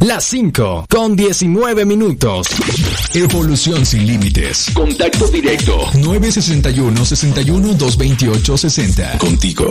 Las 5:19. Evolución sin límites. Contacto directo. 961-61-228-60. Contigo.